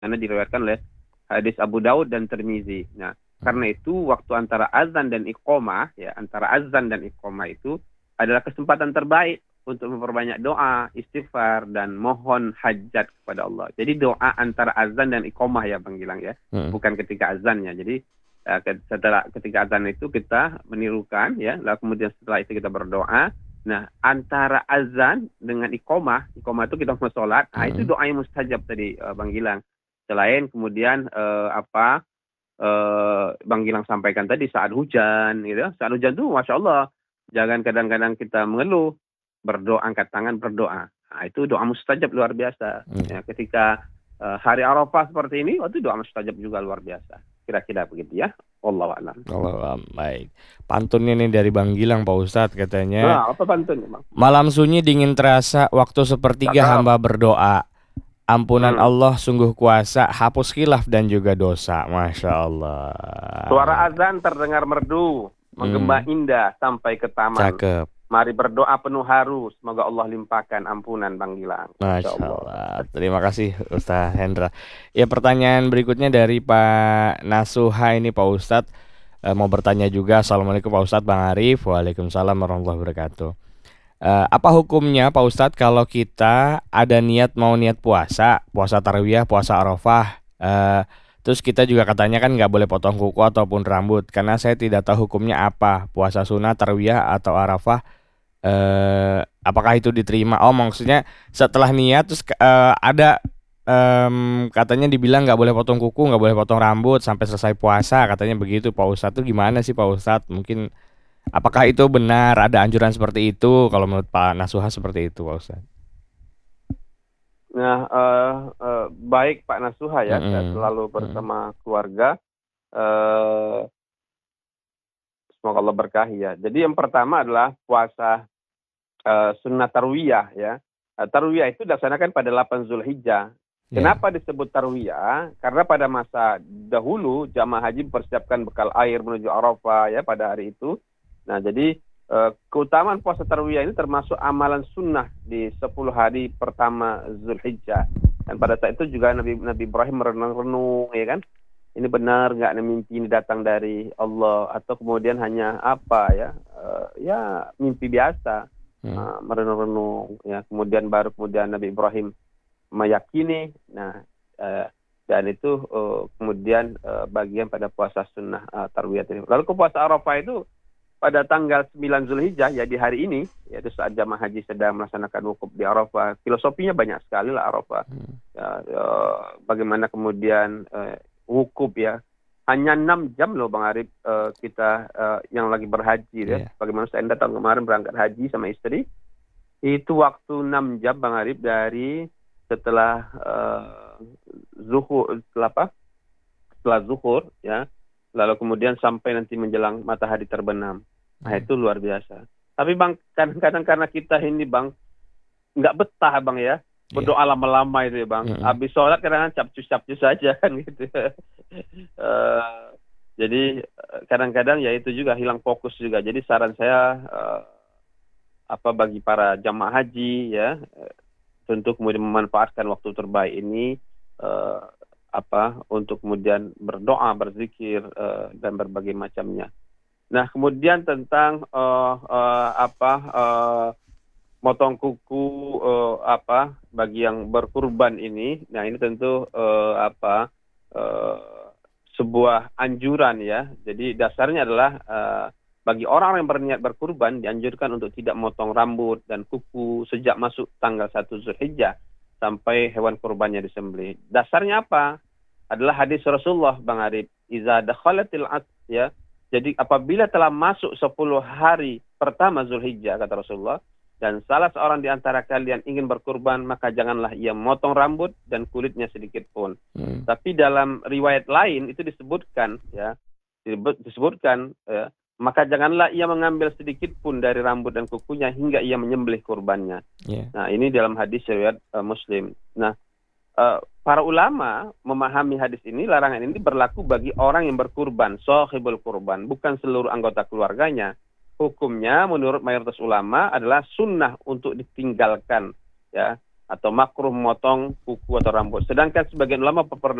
karena diriwayatkan oleh hadis Abu Daud dan Tirmizi. Nah, karena itu waktu antara azan dan iqamah, ya, antara azan dan iqamah itu adalah kesempatan terbaik untuk memperbanyak doa, istighfar, dan mohon hajat kepada Allah. Jadi doa antara azan dan iqamah ya Bang Gilang ya, bukan ketika azannya. Jadi setelah ketika azan itu kita menirukan ya, lalu kemudian setelah itu kita berdoa. Nah, antara azan dengan iqamah itu kita mau sholat, itu doa yang mustajab tadi Bang Gilang. Selain kemudian Bang Gilang sampaikan tadi saat hujan gitu. Saat hujan tuh Masya Allah, jangan kadang-kadang kita mengeluh, berdoa, angkat tangan berdoa. Nah, itu doa mustajab luar biasa. Ya, ketika hari Arafah seperti ini, itu doa mustajab juga luar biasa. Kira-kira begitu ya. Wallahu a'lam. Baik. Pantunnya nih dari Bang Gilang Pak Ustadz katanya. Nah, apa pantunnya Bang? Malam sunyi dingin terasa, waktu sepertiga Cakep. hamba berdoa. Ampunan Allah sungguh kuasa, hapus khilaf dan juga dosa. Masya Allah. Suara azan terdengar merdu, menggema indah sampai ke taman. Cakep. Mari berdoa penuh haru, semoga Allah limpahkan ampunan Bang Gilang. Masya Allah. Terima kasih Ustaz Hendra. Ya, pertanyaan berikutnya dari Pak Nasuha ini Pak Ustadz. Mau bertanya juga. Assalamualaikum Pak Ustadz. Bang Arif. Waalaikumsalam warahmatullahi wabarakatuh. Apa hukumnya Pak Ustadz kalau kita ada mau niat puasa tarawih, puasa Arafah, terus kita juga katanya kan nggak boleh potong kuku ataupun rambut, karena saya tidak tahu hukumnya apa, puasa sunnah, tarawih atau Arafah, apakah itu diterima? Oh, maksudnya setelah niat terus ada katanya dibilang nggak boleh potong kuku, nggak boleh potong rambut sampai selesai puasa, katanya begitu Pak Ustadz. Tuh gimana sih Pak Ustadz? Mungkin apakah itu benar, ada anjuran seperti itu? Kalau menurut Pak Nasuha seperti itu Pak Ustadz. Nah, baik Pak Nasuha ya, saya selalu bersama keluarga. Semoga Allah berkahi ya. Jadi yang pertama adalah puasa sunnah tarwiyah ya. Tarwiyah itu dilaksanakan pada 8 Zulhijjah. Kenapa disebut tarwiyah? Karena pada masa dahulu jamaah haji mempersiapkan bekal air menuju Arafah ya pada hari itu. Nah, jadi keutamaan puasa tarwiyah ini termasuk amalan sunnah di 10 hari pertama Zulhijjah. Dan pada saat itu juga Nabi Ibrahim merenung-renung ya kan. Ini benar nggak mimpi ini datang dari Allah atau kemudian hanya apa ya? Ya mimpi biasa. Merenung-renung ya. Kemudian Nabi Ibrahim meyakini. Nah, dan itu kemudian bagian pada puasa sunnah tarwiyah ini. Lalu ke puasa Arafah itu pada tanggal 9 Zulhijjah ya, di hari ini, yaitu saat jamaah haji sedang melaksanakan wukuf di Arafah. Filosofinya banyak sekali lah Arafah. Bagaimana kemudian wukuf ya, hanya 6 jam loh Bang Arif, kita yang lagi berhaji ya. Bagaimana saya datang kemarin berangkat haji sama istri, itu waktu 6 jam Bang Arif dari setelah zuhur, setelah zuhur ya, lalu kemudian sampai nanti menjelang matahari terbenam. Nah, itu luar biasa. Tapi Bang, kadang-kadang karena kita ini Bang nggak betah Bang ya, berdoa lama-lama itu ya Bang. Habis sholat kadang-kadang capcus-capcus saja kan gitu. Jadi kadang-kadang ya itu juga hilang fokus juga. Jadi saran saya bagi para jamaah haji ya, tentu kemudian memanfaatkan waktu terbaik ini untuk kemudian berdoa, berzikir dan berbagai macamnya. Nah, kemudian tentang motong kuku bagi yang berkurban ini. Nah, ini tentu sebuah anjuran ya. Jadi dasarnya adalah bagi orang yang berniat berkurban dianjurkan untuk tidak memotong rambut dan kuku sejak masuk tanggal 1 Zulhijjah sampai hewan kurbannya disembelih. Dasarnya apa? Adalah hadis Rasulullah Bang Arif, iza dakhalatil asr ya. Jadi apabila telah masuk 10 hari pertama Zulhijjah kata Rasulullah, dan salah seorang di antara kalian ingin berkurban, maka janganlah ia memotong rambut dan kulitnya sedikit pun. Tapi dalam riwayat lain itu disebutkan ya, maka janganlah ia mengambil sedikit pun dari rambut dan kukunya hingga ia menyembelih kurbannya. Nah, ini dalam hadis riwayat Muslim. Nah, para ulama memahami hadis ini, larangan ini berlaku bagi orang yang berkurban, shahibul kurban, bukan seluruh anggota keluarganya. Hukumnya menurut mayoritas ulama adalah sunnah untuk ditinggalkan ya. atau makruh memotong kuku atau rambut. Sedangkan sebagian ulama